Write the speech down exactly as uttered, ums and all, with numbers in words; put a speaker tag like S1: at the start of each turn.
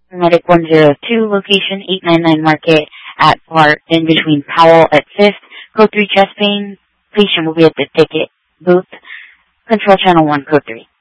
S1: Medic one zero two, location eight ninety-nine Market at Bar in between Powell at fifth. Code three chest pain. Patient will be at the ticket booth. Control channel one, code three.